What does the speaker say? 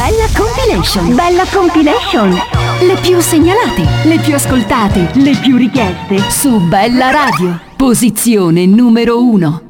Bella Compilation. Bella Compilation. Le più segnalate, le più ascoltate, le più richieste su Bella Radio. Posizione numero 1.